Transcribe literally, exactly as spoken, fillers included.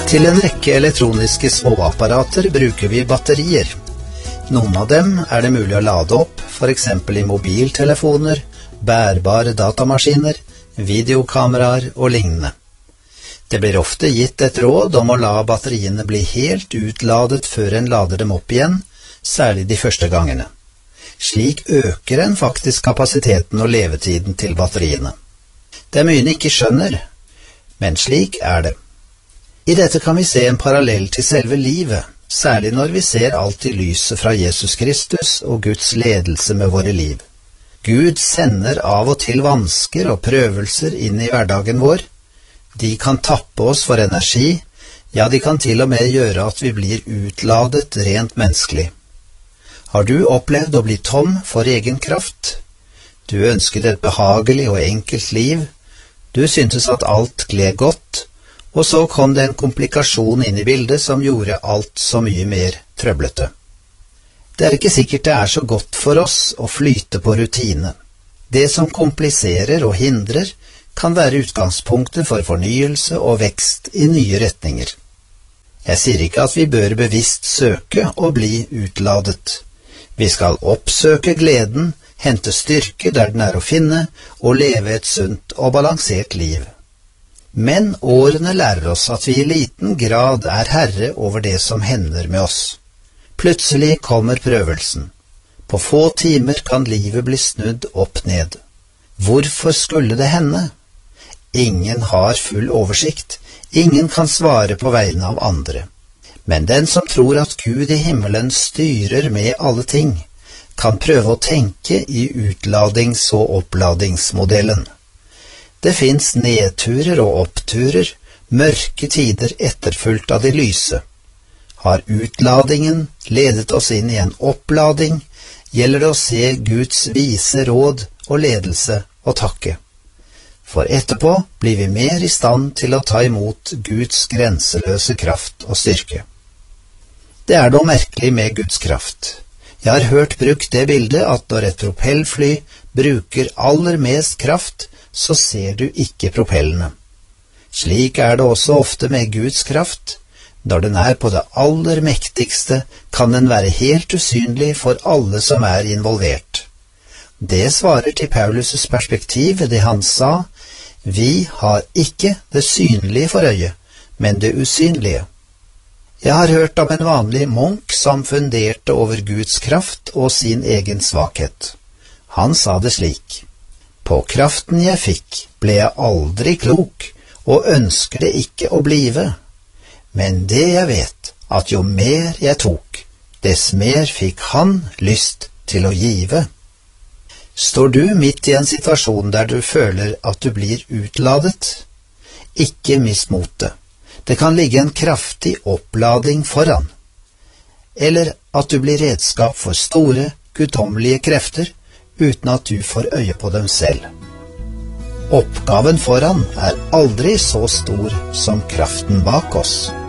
Til en rekke elektroniske småapparater bruker vi batterier. Noen av dem er det mulig å lade opp, for eksempel i mobiltelefoner, bærbare datamaskiner, videokameraer og lignende. Det blir ofte gitt et råd om å la batteriene bli helt utladet før en lader dem opp igjen, særlig de første gangene. Slik øker en faktisk kapasiteten og levetiden til batteriene. Det er mye en ikke skjønner, men slik er det. I dette kan vi se en parallell til selve livet, særlig når vi ser alt i lyset fra Jesus Kristus og Guds ledelse med våre liv. Gud sender av og til vansker og prøvelser inn i hverdagen vår. De kan tappe oss for energi, ja, de kan til og med gjøre at vi blir utladet rent menneskelig. Har du opplevd å bli tom for egen kraft? Du ønsket et behagelig og enkelt liv. Du syntes at alt gled godt, og så kom det en komplikasjon inn i bildet som gjorde alt så mye mer trøblete. Det er ikke sikkert det er så godt for oss å flyte på rutine. Det som kompliserer og hindrer, kan være utgangspunktet for fornyelse og vekst i nye retninger. Jeg sier ikke at vi bør bevisst søke å bli utladet. Vi skal oppsøke gleden, hente styrke der den er å finne, og leve et sunt og balansert liv. Men årene lærer oss at vi i liten grad er herre over det som hender med oss. Plutselig kommer prøvelsen. På få timer kan livet bli snudd opp ned. Hvorfor skulle det hende? Ingen har full oversikt, ingen kan svare på vegne av andre. Men den som tror at Gud i himmelen styrer med alle ting, kan prøve å tenke i utladings- og oppladingsmodellen. Det finnes nedturer og oppturer, mørke tider etterfulgt av de lyse. Har utladingen ledet oss inn i en opplading, gjelder det å se Guds vise råd og ledelse og takke. For etterpå blir vi mer i stand til å ta imot Guds grenseløse kraft og styrke. Det er noe merkelig med Guds kraft. Jeg har hørt brukt det bildet at når et propellfly bruker aller mest kraft, så ser du ikke propellene. Slik er det også ofte med Guds kraft. Når den er på det aller mektigste, kan den være helt usynlig for alle som er involvert. Det svarer til Paulus' perspektiv ved det han sa: vi har ikke det synlige for øye, men det usynlige. Jeg har hørt om en vanlig munk som funderte over Guds kraft og sin egen svakhet. Han sa det slik: på kraften jeg fikk, ble jeg aldri klok, og ønsker det ikke å blive. Men det jeg vet, at jo mer jeg tok, dess mer fikk han lyst til å give. Står du midt i en situasjon der du føler at du blir utladet? Ikke mist motet. Det kan ligge en kraftig opplading foran. Eller at du blir redskap for store, guddommelige krefter, uten at du får øye på dem selv. Oppgaven foran er aldri så stor som kraften bak oss.